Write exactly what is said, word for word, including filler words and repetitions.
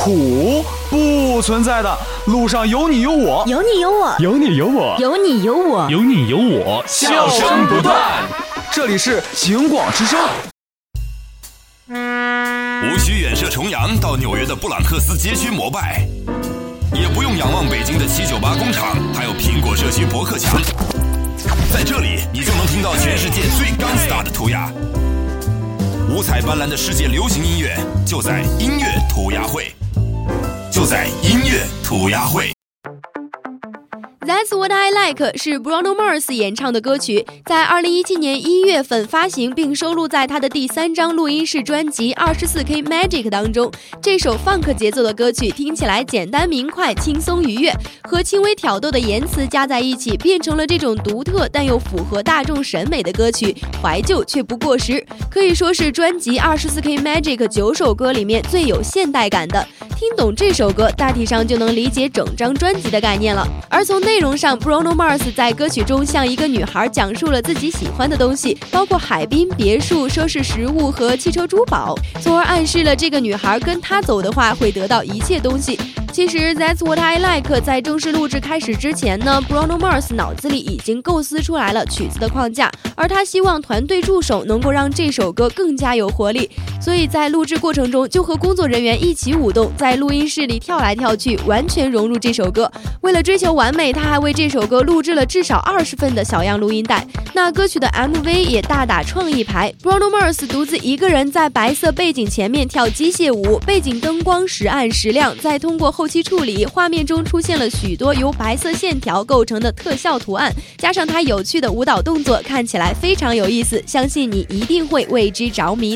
苦，不存在的。路上有你有我， 有你有我， 有你有我， 有你有我， 有你有我， 笑声不断。这里是警广之声。 无需远涉重洋到纽约的布朗克斯街区膜拜，也不用仰望北京的七九八工厂，还有苹果社区博客墙。在这里，你就能听到全世界最钢 star 的涂鸦。五彩斑斓的世界流行音乐，就在音乐涂鸦会，就在音乐涂鸦会。 That's What I Like 是 Bruno Mars 演唱的歌曲，在二零一七年一月份发行，并收录在他的第三张录音室专辑 二十四K Magic 当中。这首 funk 节奏的歌曲听起来简单明快、轻松愉悦，和轻微挑逗的言辞加在一起，变成了这种独特但又符合大众审美的歌曲，怀旧却不过时，可以说是专辑 二十四K Magic 九首歌里面最有现代感的。听懂这首歌，大体上就能理解整张专辑的概念了。而从内容上 Bruno Mars 在歌曲中向一个女孩讲述了自己喜欢的东西，包括海滨、别墅、奢侈食物和汽车珠宝，从而暗示了这个女孩跟他走的话会得到一切东西。其实 That's What I Like 在正式录制开始之前呢， Bruno Mars 脑子里已经构思出来了曲子的框架，而他希望团队助手能够让这首歌更加有活力，所以在录制过程中就和工作人员一起舞动，在录音室里跳来跳去，完全融入这首歌。为了追求完美，他还为这首歌录制了至少二十份的小样录音带。那歌曲的 M V 也大打创意牌， Bruno Mars 独自一个人在白色背景前面跳机械舞，背景灯光时暗时亮，再通过后期处理，画面中出现了许多由白色线条构成的特效图案，加上他有趣的舞蹈动作，看起来非常有意思，相信你一定会为之着迷。